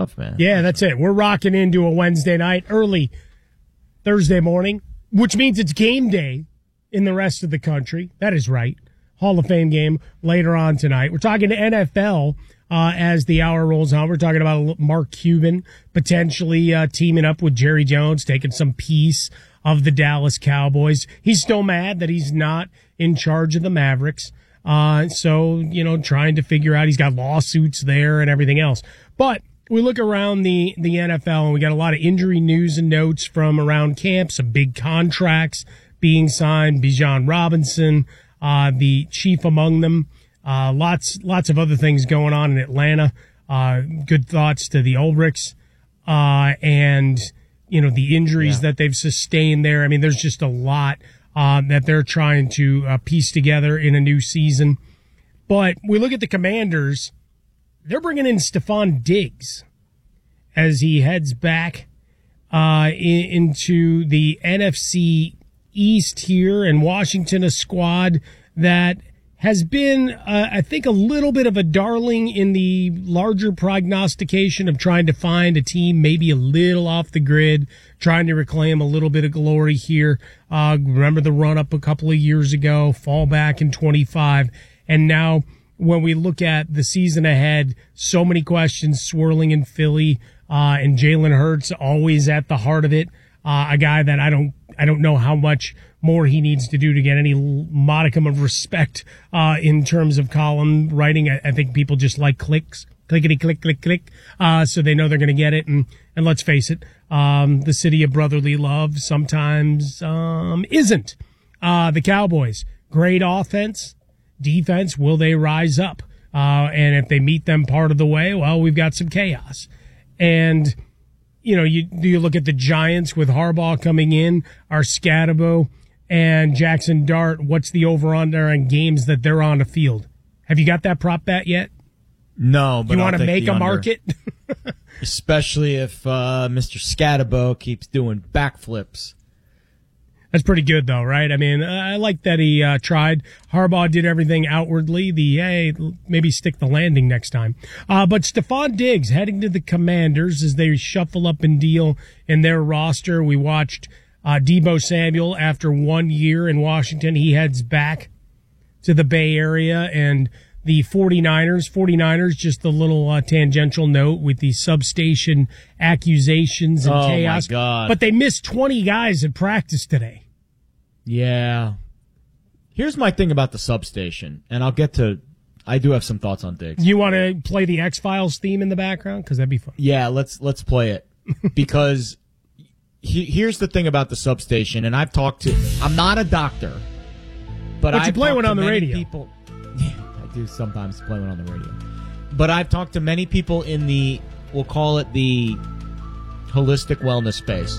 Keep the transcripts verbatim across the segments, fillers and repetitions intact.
stuff, man. Yeah, that's it. We're rocking into a Wednesday night, early Thursday morning, which means it's game day in the rest of the country. That is right. Hall of Fame game later on tonight. We're talking to N F L uh, as the hour rolls on. We're talking about Mark Cuban potentially uh, teaming up with Jerry Jones, taking some piece of the Dallas Cowboys. He's still mad that he's not in charge of the Mavericks. Uh, so, you know, trying to figure out, he's got lawsuits there and everything else. But we look around the, the N F L and we got a lot of injury news and notes from around camp, some big contracts being signed, Bijan Robinson, uh, the chief among them, uh, lots, lots of other things going on in Atlanta. Uh, good thoughts to the Ulbrichs, uh, and, you know, the injuries yeah. that they've sustained there. I mean, there's just a lot Uh, that they're trying to uh, piece together in a new season. But we look at the Commanders, they're bringing in Stephon Diggs as he heads back uh, in, into the N F C East here, and Washington, a squad that has been, uh, I think, a little bit of a darling in the larger prognostication of trying to find a team maybe a little off the grid, trying to reclaim a little bit of glory here. Uh, remember the run up a couple of years ago, fall back in twenty-five. And now when we look at the season ahead, so many questions swirling in Philly, uh, and Jalen Hurts always at the heart of it. Uh, a guy that I don't, I don't know how much more he needs to do to get any modicum of respect, uh, in terms of column writing. I, I think people just like clicks, clickety click, click, click. Uh, so they know they're going to get it. And, and let's face it, um, the city of brotherly love sometimes, um, isn't. Uh, the Cowboys, great offense, defense. Will they rise up? Uh, and if they meet them part of the way, well, we've got some chaos. And, you know, you do you look at the Giants with Harbaugh coming in, Arcadibo and Jackson Dart, what's the over-under on games that they're on the field? Have you got that prop bet yet? No, but you want to make a under. market? Especially if uh, Mister Scatabo keeps doing backflips. That's pretty good, though, right? I mean, I like that he uh, tried. Harbaugh did everything outwardly. The, hey, maybe stick the landing next time. Uh, but Stephon Diggs heading to the Commanders as they shuffle up and deal in their roster. We watched uh, Deebo Samuel after one year in Washington. He heads back to the Bay Area, and the 49ers, 49ers, just a little uh, tangential note with the substation accusations and oh chaos. My God. But they missed twenty guys at practice today. Yeah. Here's my thing about the substation, and I'll get to, I do have some thoughts on Diggs. You want to play the X-Files theme in the background? Because that'd be fun. Yeah, let's let's play it. Because he, here's the thing about the substation, and I've talked to, I'm not a doctor, but, but I've you play talked one to on the many radio. People, yeah, I do sometimes play one on the radio. But I've talked to many people in the, we'll call it the holistic wellness space.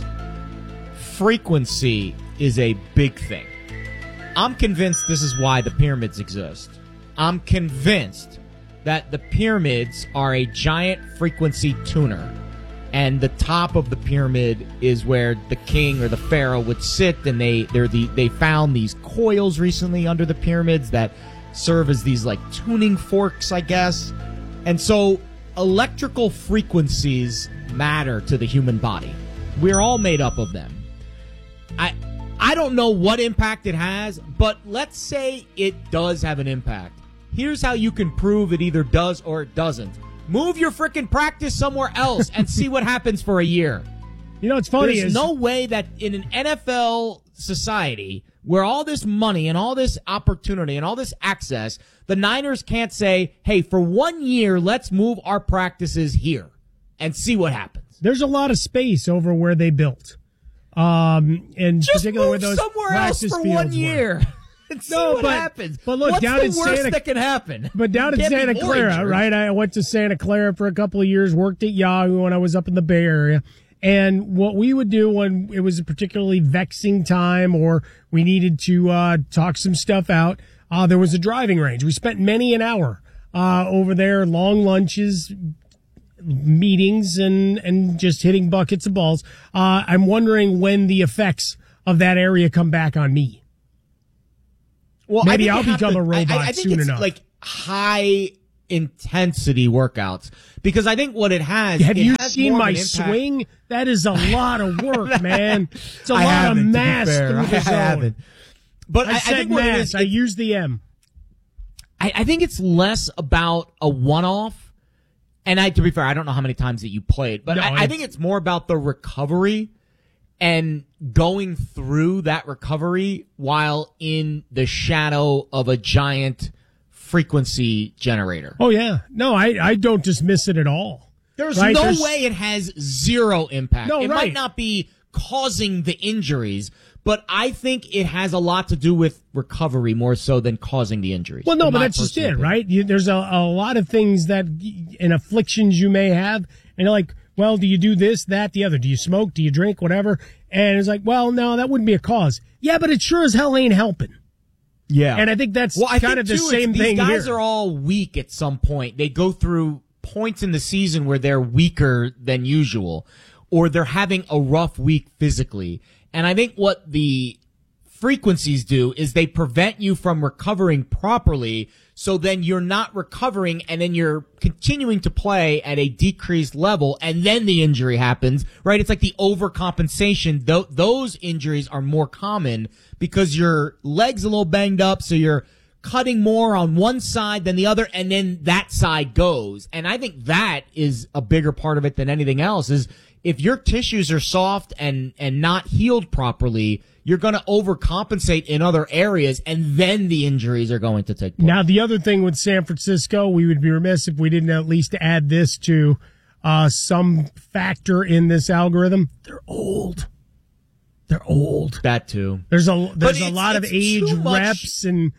Frequency is a big thing. I'm convinced this is why the pyramids exist. I'm convinced that the pyramids are a giant frequency tuner, and the top of the pyramid is where the king or the pharaoh would sit, and they they're the they found these coils recently under the pyramids that serve as these like tuning forks, I guess. And so electrical frequencies matter to the human body. We're all made up of them. I I don't know what impact it has, but let's say it does have an impact. Here's how you can prove it either does or it doesn't. Move your frickin' practice somewhere else and see what happens for a year. You know what's funny There's is no way that in an N F L society where all this money and all this opportunity and all this access, the Niners can't say, hey, for one year, let's move our practices here and see what happens. There's a lot of space over where they built. Um, and Just particularly move where those somewhere else for fields one year. And see no, what but, happens. But look, What's down the in worst Santa, that can happen? But down in Can't Santa Clara, Voyager. right? I went to Santa Clara for a couple of years, worked at Yahoo when I was up in the Bay Area. And what we would do when it was a particularly vexing time or we needed to uh, talk some stuff out, uh, there was a driving range. We spent many an hour uh, over there, long lunches, meetings, and, and just hitting buckets of balls. Uh, I'm wondering when the effects of that area come back on me. Well, Maybe I I'll become to, a robot I, I think soon it's enough. Like high intensity workouts, because I think what it has. Have it you has seen more of my an impact. swing? That is a lot of work, man. It's a I lot of haven't, to be mass fair. through the I zone. haven't. But I, I, I said think what it mass. is, I it- used the M. I, I think it's less about a one-off. And I, to be fair, I don't know how many times that you played, but No, I, I it's- think it's more about the recovery and going through that recovery while in the shadow of a giant frequency generator. Oh yeah, no, I I don't dismiss it at all. There's Right, no there's- way it has zero impact. No, it right. might not be causing the injuries, but I think it has a lot to do with recovery more so than causing the injuries. Well, no, in but my that's just personal it, opinion. right? You, there's a, a lot of things that and afflictions you may have, and you're like, well, do you do this, that, the other? Do you smoke? Do you drink? Whatever. And it's like, well, no, that wouldn't be a cause. Yeah, but it sure as hell ain't helping. Yeah. And I think that's Well, I kind think of the too, it's- same these thing guys here. are all weak at some point. They go through points in the season where they're weaker than usual, or they're having a rough week physically. And I think what the frequencies do is they prevent you from recovering properly, so then you're not recovering, and then you're continuing to play at a decreased level, and then the injury happens, right? It's like the overcompensation. Th- those injuries are more common because your leg's a little banged up, so you're cutting more on one side than the other, and then that side goes. And I think that is a bigger part of it than anything else, is if your tissues are soft and, and not healed properly, you're going to overcompensate in other areas, and then the injuries are going to take place. Now, the other thing with San Francisco, we would be remiss if we didn't at least add this to uh, some factor in this algorithm. They're old. They're old. That too. There's a there's a it's- lot of it's age too much- reps and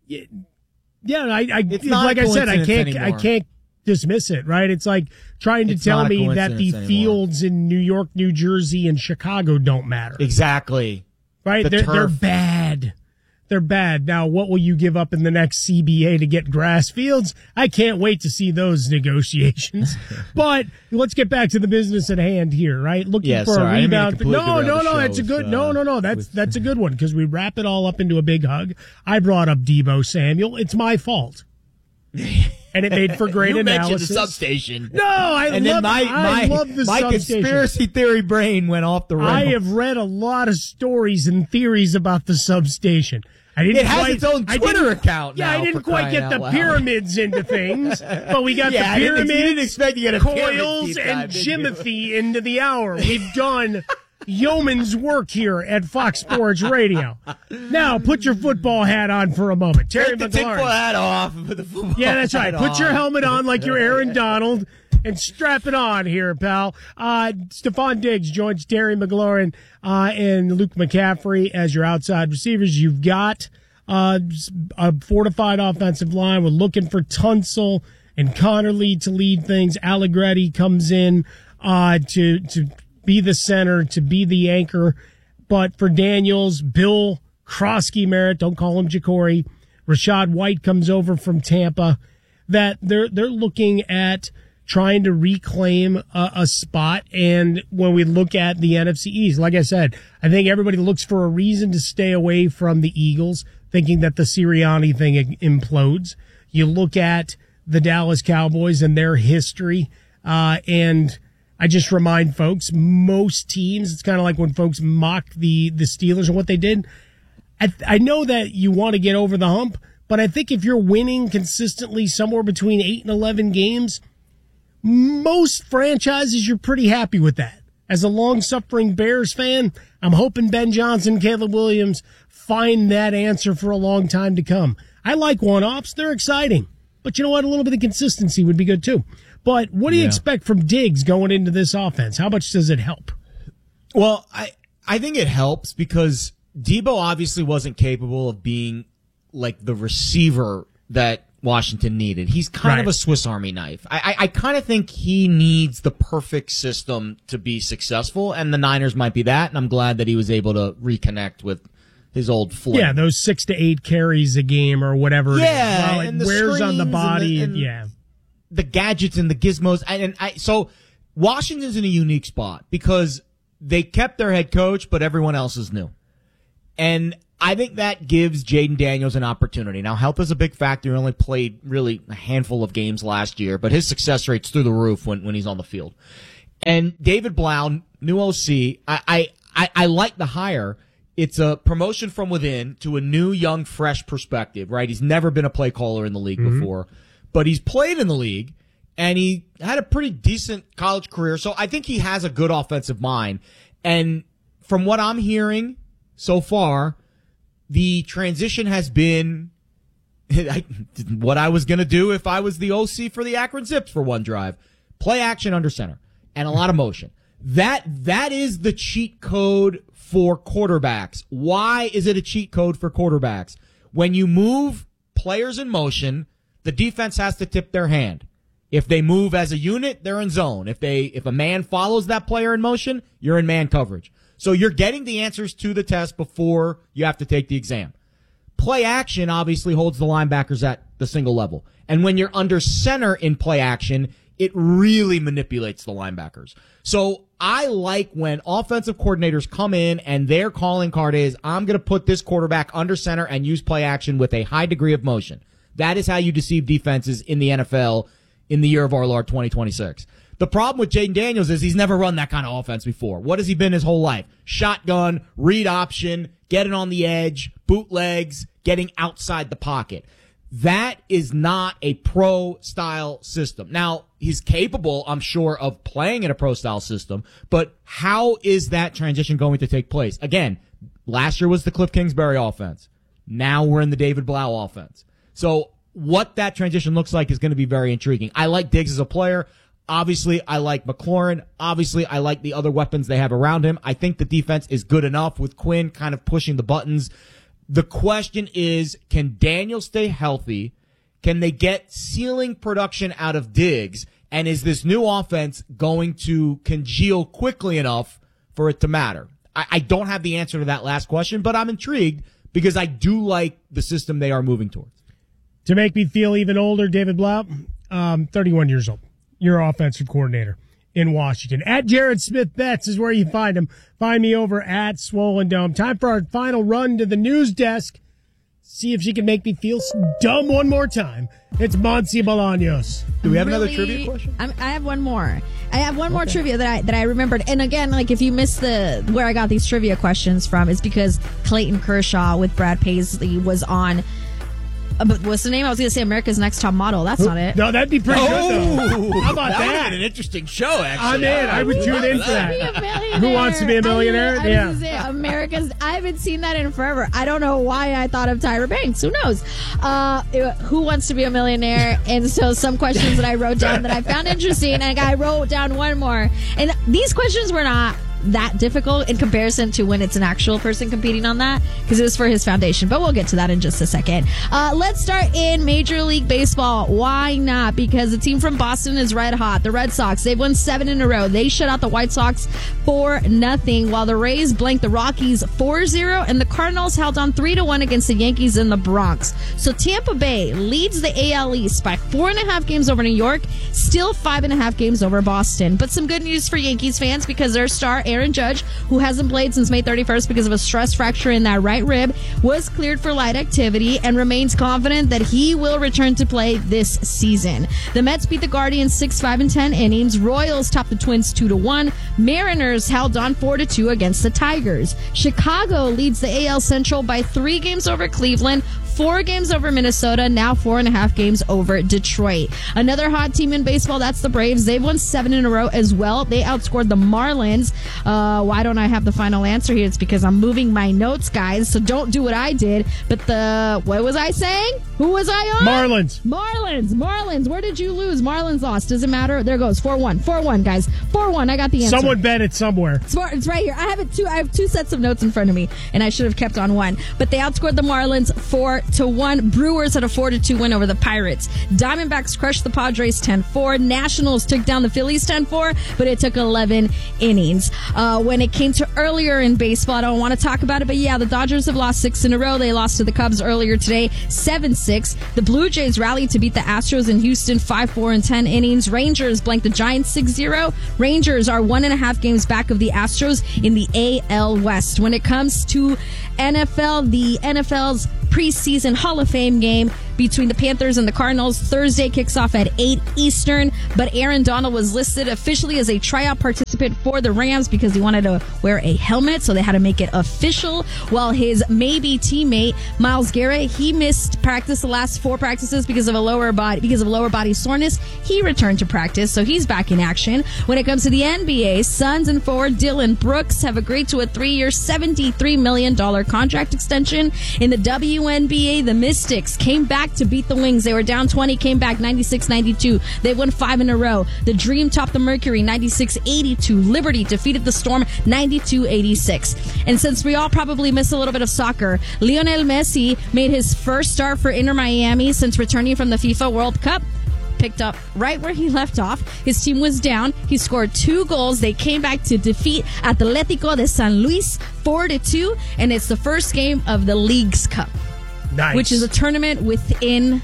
yeah, I, I It's not like a I said, I coincidence can't I anymore. can't dismiss it. Right? It's like trying to It's tell not a me that the coincidence anymore. fields in New York, New Jersey, and Chicago don't matter. Exactly. Right? The They're they're turf. bad. They're bad. Now, what will you give up in the next C B A to get grass fields? I can't wait to see those negotiations. But let's get back to the business at hand here, right? Looking Yeah, for sorry, I a didn't mean to rebound. completely No, derail no, the no. show That's a with, good. uh, No, no, no. That's with- that's a good one because we wrap it all up into a big hug. I brought up Debo Samuel. It's my fault, and it made for great you analysis. mentioned the substation. No, I and love. then my I my, love the my substation. conspiracy theory brain went off the rails. I have read a lot of stories and theories about the substation. I didn't It has quite, its own I Twitter didn't- account Yeah, now, I didn't for quite crying get out the loud. pyramids into things, but we got Yeah, the I didn't- you pyramids, didn't expect to get a pyramid coils, deep and dive, did you? Jimothy into the hour. We've done yeoman's work here at Fox Sports Radio. Now, put your football hat on for a moment. Terry Take the tinfoil McLaurin. hat off and put the football Yeah, that's right. hat Put your on. helmet on like you're Aaron Donald and strap it on here, pal. Uh, Stephon Diggs joins Terry McLaurin uh, and Luke McCaffrey as your outside receivers. You've got uh, a fortified offensive line. We're looking for Tunsil and Connerly to lead things. Allegretti comes in uh, to to be the center, to be the anchor. But for Daniels, Bill Krosky Merritt, don't call him Jacory. Rashad White comes over from Tampa. That they're they're looking at trying to reclaim a, a spot. And when we look at the N F C East, like I said, I think everybody looks for a reason to stay away from the Eagles, thinking that the Sirianni thing implodes. You look at the Dallas Cowboys and their history, uh, and I just remind folks, most teams, it's kind of like when folks mock the, the Steelers and what they did. I, I know that you want to get over the hump, but I think if you're winning consistently somewhere between eight and eleven games, most franchises, you're pretty happy with that. As a long-suffering Bears fan, I'm hoping Ben Johnson, Caleb Williams find that answer for a long time to come. I like one-offs. They're exciting. But you know what? A little bit of consistency would be good too. But what do you Yeah. expect from Diggs going into this offense? How much does it help? Well, I I think it helps because Debo obviously wasn't capable of being like the receiver that Washington needed. He's kind Right. of a Swiss Army knife. I, I, I kind of think he needs the perfect system to be successful, and the Niners might be that, and I'm glad that he was able to reconnect with his old flip. Yeah, those six to eight carries a game or whatever. Yeah, it is. Well, it and the wears on the screens and body. the- And and- yeah. the gadgets and the gizmos. And, and I, so Washington's in a unique spot because they kept their head coach, but everyone else is new. And I think that gives Jayden Daniels an opportunity. Now, health is a big factor. He only played really a handful of games last year, but his success rate's through the roof when, when he's on the field. And David Blau, new O C, I, I, I, I like the hire. It's a promotion from within to a new, young, fresh perspective, right? He's never been a play caller in the league mm-hmm. before, but he's played in the league, and he had a pretty decent college career. So I think he has a good offensive mind. And from what I'm hearing so far, the transition has been what I was going to do if I was the O C for the Akron Zips for one drive. Play action under center and a lot of motion. That that is the cheat code for quarterbacks. Why is it a cheat code for quarterbacks? When you move players in motion, the defense has to tip their hand. If they move as a unit, they're in zone. If they if a man follows that player in motion, you're in man coverage. So you're getting the answers to the test before you have to take the exam. Play action obviously holds the linebackers at the single level. And when you're under center in play action, it really manipulates the linebackers. So I like when offensive coordinators come in and their calling card is, I'm going to put this quarterback under center and use play action with a high degree of motion. That is how you deceive defenses in the N F L in the year of our Lord twenty twenty-six. The problem with Jayden Daniels is he's never run that kind of offense before. What has he been his whole life? Shotgun, read option, getting on the edge, bootlegs, getting outside the pocket. That is not a pro-style system. Now, he's capable, I'm sure, of playing in a pro-style system, but how is that transition going to take place? Again, last year was the Cliff Kingsbury offense. Now we're in the David Blau offense. So what that transition looks like is going to be very intriguing. I like Diggs as a player. Obviously, I like McLaurin. Obviously, I like the other weapons they have around him. I think the defense is good enough with Quinn kind of pushing the buttons. The question is, can Daniel stay healthy? Can they get ceiling production out of Diggs? And is this new offense going to congeal quickly enough for it to matter? I, I don't have the answer to that last question, but I'm intrigued because I do like the system they are moving towards. To make me feel even older, David Blau, um, thirty-one years old. Your offensive coordinator in Washington. At Jared Smith Betts is where you find him. Find me over at Swollen Dome. Time for our final run to the news desk. See if she can make me feel dumb one more time. It's Monse Bolaños. Do we have really, another trivia question? I'm, I have one more. I have one more okay. trivia that I that I remembered. And again, like if you missed the where I got these trivia questions from, it's because Clayton Kershaw with Brad Paisley was on. Uh, but what's the name? I was going to say America's Next Top Model. That's not it. No, that'd be pretty oh, good, though. How about that? That would that? be an interesting show, actually. I'm in. I would tune in for that. Who wants to be a millionaire? I yeah. Was say, America's. I haven't seen that in forever. I don't know why I thought of Tyra Banks. Who knows? Uh, it, who wants to be a millionaire? And so some questions that I wrote down that I found interesting, and I wrote down one more. And these questions were not that difficult in comparison to when it's an actual person competing on that, because it was for his foundation, but we'll get to that in just a second. Uh, let's start in Major League Baseball. Why not? Because the team from Boston is red hot. The Red Sox, they've won seven in a row. They shut out the White Sox for nothing, while the Rays blanked the Rockies four zero, and the Cardinals held on three to one against the Yankees in the Bronx. So Tampa Bay leads the A L East by four and a half games over New York, still five and a half games over Boston. But some good news for Yankees fans, because their star Aaron Judge, who hasn't played since May thirty-first because of a stress fracture in that right rib, was cleared for light activity and remains confident that he will return to play this season. The Mets beat the Guardians six five and ten innings. Royals topped the Twins two to one. Mariners held on four to two against the Tigers. Chicago leads the A L Central by three games over Cleveland, four games over Minnesota, now four and a half games over Detroit. Another hot team in baseball, that's the Braves. They've won seven in a row as well. They outscored the Marlins. Uh, why don't I have the final answer here? It's because I'm moving my notes, guys, so don't do what I did. But the, what was I saying? Who was I on? Marlins. Marlins. Marlins. Where did you lose? Marlins lost. Doesn't matter. There goes. four one. four one, guys. four one. I got the answer. Someone bet it somewhere. It's, it's right here. I have it two. I have two sets of notes in front of me, and I should have kept on one. But they outscored the Marlins four to one. Brewers had a four to two win over the Pirates. Diamondbacks crushed the Padres ten four. Nationals took down the Phillies ten four, but it took eleven innings. Uh, when it came to earlier in baseball, I don't want to talk about it, but yeah, the Dodgers have lost six in a row. They lost to the Cubs earlier today, seven six. The Blue Jays rallied to beat the Astros in Houston five four in ten innings. Rangers blanked the Giants six zero. Rangers are one and a half games back of the Astros in the A L West. When it comes to N F L, the N F L's preseason Hall of Fame game between the Panthers and the Cardinals Thursday kicks off at eight Eastern, but Aaron Donald was listed officially as a tryout participant for the Rams because he wanted to wear a helmet, so they had to make it official, while his maybe teammate Myles Garrett, he missed practice the last four practices because of a lower body because of lower body soreness. He returned to practice, so he's back in action. When it comes to the N B A, Suns and forward Dylan Brooks have agreed to a three-year, seventy-three million dollars contract extension. In the W N B A, the Mystics came back to beat the Wings. They were down twenty, came back ninety-six ninety-two. They won five in a row. The Dream topped the Mercury ninety-six eighty-two. Liberty defeated the Storm ninety-two eighty-six. And since we all probably miss a little bit of soccer, Lionel Messi made his first start for Inter Miami since returning from the FIFA World Cup. Picked up right where he left off. His team was down. He scored two goals. They came back to defeat Atlético de San Luis four to two, and it's the first game of the Leagues Cup. Nice. Which is a tournament within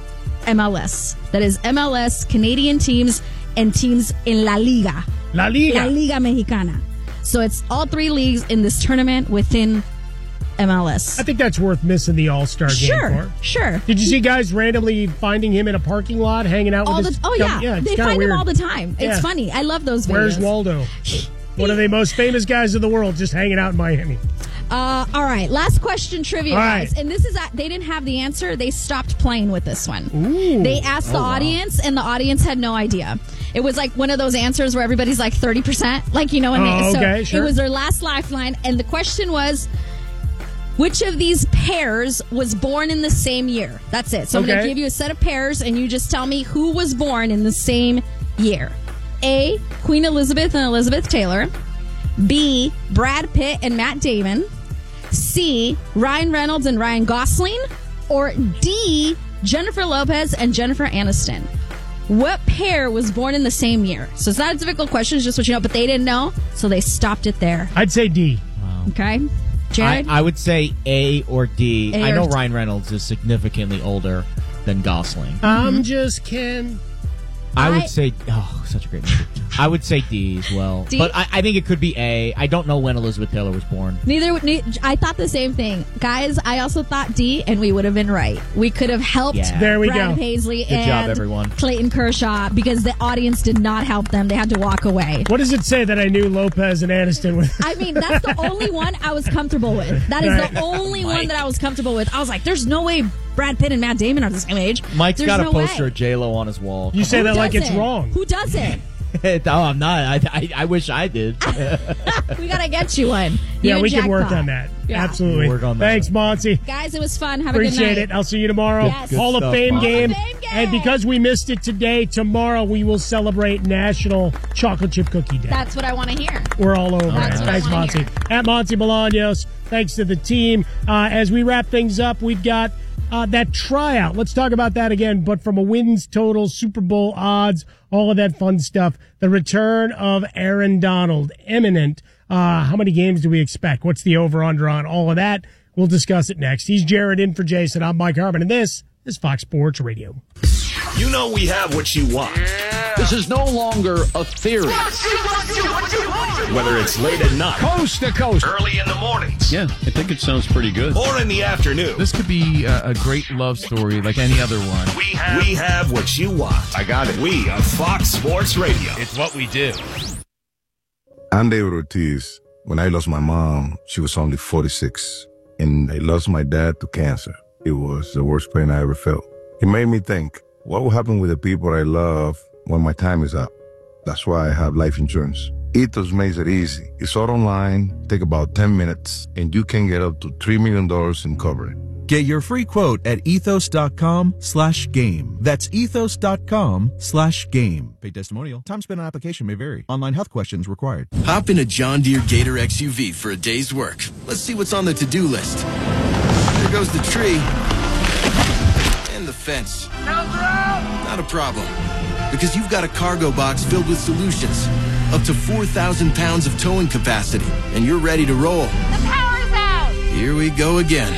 M L S. That is M L S, Canadian teams, and teams in La Liga. La Liga. La Liga Mexicana. So it's all three leagues in this tournament within M L S. I think that's worth missing the All-Star Sure, game for. sure. Did you see guys randomly finding him in a parking lot, hanging out All with the, his... oh, yeah. yeah it's they kinda find weird. him all the time. It's Yeah. funny. I love those videos. Where's Waldo? One of the most famous guys in the world just hanging out in Miami. Uh, all right, last question trivia, All guys. right. And this is, a, they didn't have the answer. They stopped playing with this one. Ooh. They asked the Oh, wow. audience, and the audience had no idea. It was like one of those answers where everybody's like thirty percent. Like, you know, and Oh, they, okay, so sure. it was their last lifeline. And the question was, which of these pairs was born in the same year? That's it. So I'm going Okay. to give you a set of pairs, and you just tell me who was born in the same year. A, Queen Elizabeth and Elizabeth Taylor. B, Brad Pitt and Matt Damon. C, Ryan Reynolds and Ryan Gosling. Or D, Jennifer Lopez and Jennifer Aniston. What pair was born in the same year? So it's not a difficult question, it's just what you know, but they didn't know, so they stopped it there. I'd say D. Okay? I, Jared? I would say A or D. A I or know D. Ryan Reynolds is significantly older than Gosling. I'm just Ken. I I- would say, oh, such a great movie. I would say D as well. D? But I, I think it could be A. I don't know when Elizabeth Taylor was born. Neither, ne- I thought the same thing. Guys, I also thought D, and we would have been right. We could have helped Yeah. There we Brad go. Paisley Good and job, everyone. Clayton Kershaw because the audience did not help them. They had to walk away. What does it say that I knew Lopez and Aniston were? I mean, that's the only one I was comfortable with. That is Right. the only one Mike. that I was comfortable with. I was like, there's no way Brad Pitt and Matt Damon are the same age. Mike's There's got a no poster way. of J-Lo on his wall. You say Who that like it's doesn't? wrong. Who doesn't? no, I'm not. I, I, I wish I did. We got to get you one. You Yeah, and we can work Jackpot. on that. Yeah. Absolutely. We'll work on that. Thanks, Monty. Guys, it was fun. Have a Appreciate good night. it. I'll see you tomorrow. Yes. Good Hall of stuff, Fame Monty. game. Hall of Fame game. And because we missed it today, tomorrow we will celebrate National Chocolate Chip Cookie Day. That's what I want to hear. We're all over That's it. what I Thanks, wanna Monty. hear. At Monty Bolaños. Thanks to the team. Uh, as we wrap things up, we've got uh, that tryout. Let's talk about that again, but from a wins total, Super Bowl odds, all of that fun stuff. The return of Aaron Donald, imminent. Uh, how many games do we expect? What's the over-under on all of that? We'll discuss it next. He's Jared in for Jason. I'm Mike Harmon, and this is Fox Sports Radio. You know we have what you want. This is no longer a theory. Whether it's late at night, Coast to coast. early in the mornings, Yeah, I think it sounds pretty good. or in the afternoon, This could be a, a great love story like any other one. we have, we have what you want. I got it. We are Fox Sports Radio. It's what we do. I'm David Ortiz. When I lost my mom, she was only forty-six. And I lost my dad to cancer. It was the worst pain I ever felt. It made me think, what will happen with the people I love when my time is up? That's why I have life insurance. Ethos makes it easy. It's all online, take about ten minutes, and you can get up to three million dollars in coverage. Get your free quote at ethos.com slash game. That's ethos.com slash game. Paid testimonial. Time spent on application may vary. Online health questions required. Hop in a John Deere Gator X U V for a day's work. Let's see what's on the to-do list. There goes the tree. And the fence. Not a problem. Because you've got a cargo box filled with solutions. Up to four thousand pounds of towing capacity. And you're ready to roll. The power's out! Here we go again.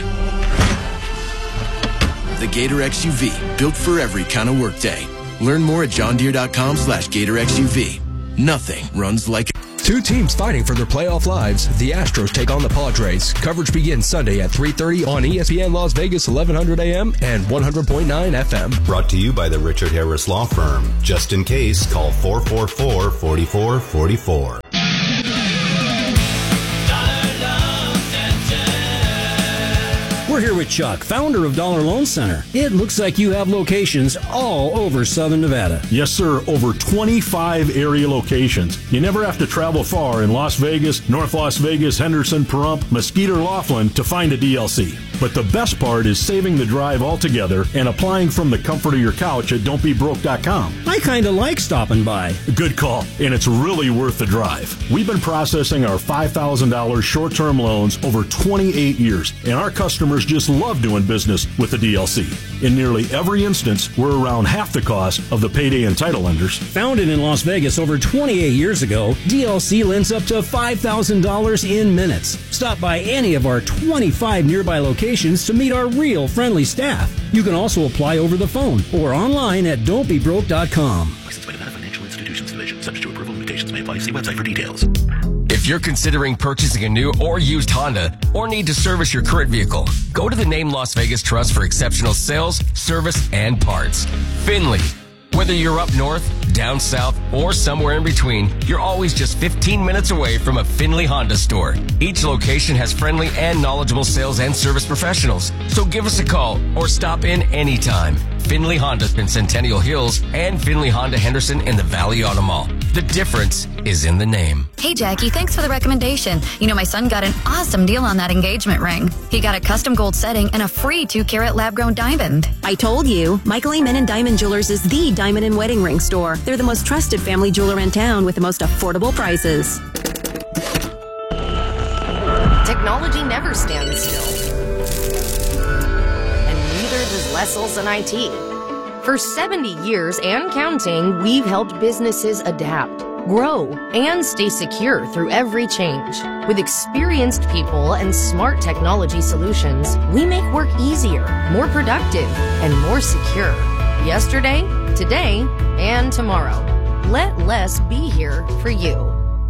The Gator X U V. Built for every kind of workday. Learn more at johndeere.com slash Gator X U V. Nothing runs like it. Two teams fighting for their playoff lives. The Astros take on the Padres. Coverage begins Sunday at three thirty on E S P N Las Vegas, eleven hundred A M and one hundred point nine F M. Brought to you by the Richard Harris Law Firm. Just in case, call four four four, four four four four. We're here with Chuck, founder of Dollar Loan Center. It looks like you have locations all over Southern Nevada. Yes, sir. Over twenty-five area locations. You never have to travel far in Las Vegas, North Las Vegas, Henderson, Pahrump, Mesquite, or Laughlin to find a D L C. But the best part is saving the drive altogether and applying from the comfort of your couch at don't be broke dot com. I kind of like stopping by. Good call, and it's really worth the drive. We've been processing our five thousand dollars short-term loans over twenty-eight years, and our customers just love doing business with the D L C. In nearly every instance, we're around half the cost of the payday and title lenders. Founded in Las Vegas over twenty-eight years ago, D L C lends up to five thousand dollars in minutes. Stop by any of our twenty-five nearby locations to meet our real friendly staff. You can also apply over the phone or online at don't be broke dot com. Licensed by Nevada Financial Institutions Division. Subject to approval. Limitations may apply. See website for details. If you're considering purchasing a new or used Honda or need to service your current vehicle, go to the Name Las Vegas Trust for exceptional sales, service, and parts. Finley. Whether you're up north, down south, or somewhere in between, you're always just fifteen minutes away from a Finley Honda store. Each location has friendly and knowledgeable sales and service professionals. So give us a call or stop in anytime. Finley Honda in Centennial Hills and Finley Honda Henderson in the Valley Auto Mall. The difference is in the name. Hey, Jackie, thanks for the recommendation. You know, my son got an awesome deal on that engagement ring. He got a custom gold setting and a free two-carat lab-grown diamond. I told you, Michael Amen Diamond Jewelers is the diamond and wedding ring store. They're the most trusted family jeweler in town with the most affordable prices. Technology never stands still. And neither does Lessels and I T. For seventy years and counting, we've helped businesses adapt, grow, and stay secure through every change. With experienced people and smart technology solutions, we make work easier, more productive, and more secure. Yesterday, today, and tomorrow. Let Less be here for you.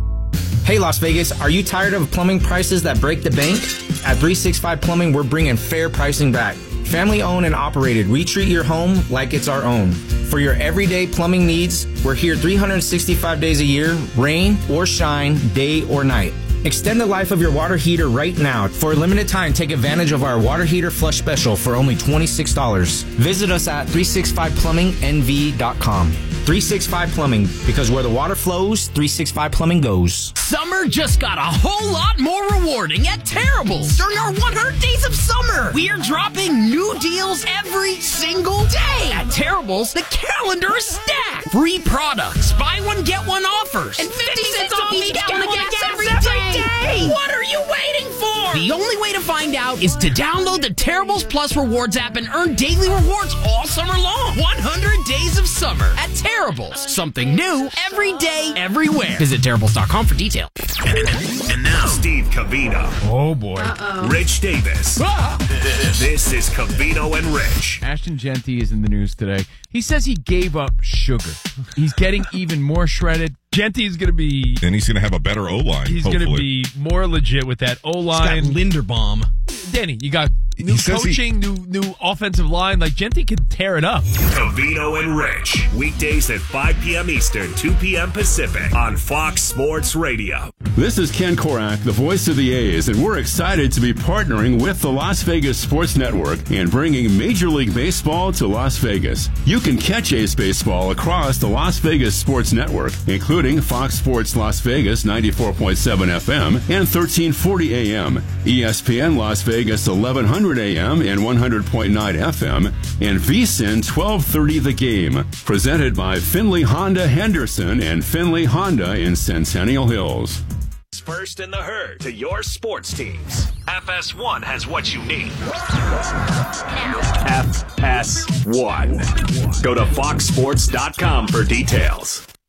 Hey Las Vegas, are you tired of plumbing prices that break the bank? At three sixty-five Plumbing, we're bringing fair pricing back. Family owned and operated, we treat your home like it's our own. For your everyday plumbing needs, we're here three hundred sixty-five days a year, rain or shine, day or night. Extend the life of your water heater right now. For a limited time, take advantage of our water heater flush special for only twenty-six dollars. Visit us at three sixty-five plumbing N V dot com. three sixty-five Plumbing, because where the water flows, three sixty-five Plumbing goes. Summer just got a whole lot more rewarding at Terrible's. During our one hundred days of summer, we are dropping new deals every single day. At Terrible's, the calendar is stacked. Free products, buy one, get one offers, and fifty cents off each gallon of gas every day. day. What are you waiting for? The only way to find out is to download the Terrible's Plus Rewards app and earn daily rewards all summer long. one hundred days of summer at Terrible's. Something new every day, everywhere. Visit Terrible's dot com for details. And, and, and now, Steve Covino. Oh, boy. Uh-oh. Rich Davis. Ah! This is Covino and Rich. Ashton Genty is in the news today. He says he gave up sugar. He's getting even more shredded. Genty is going to be... And he's going to have a better O-line, He's going to be more legit with that O-line. He's got Linderbaum. Danny, you got new coaching, he, new new offensive line. Like, Genty can tear it up. Covino and Rich. Weekdays at five p.m. Eastern, two p.m. Pacific on Fox Sports Radio. This is Ken Korak, the voice of the A's, and we're excited to be partnering with the Las Vegas Sports Network and bringing Major League Baseball to Las Vegas. You can catch A's baseball across the Las Vegas Sports Network, including Fox Sports Las Vegas ninety-four point seven F M and thirteen forty A M, E S P N Las Vegas eleven hundred A M and one hundred point nine F M, and V S I N twelve thirty The Game. Presented by Finley Honda Henderson and Finley Honda in Centennial Hills. first in the herd to your sports teams. F S one has what you need. F S one. Go to fox sports dot com for details.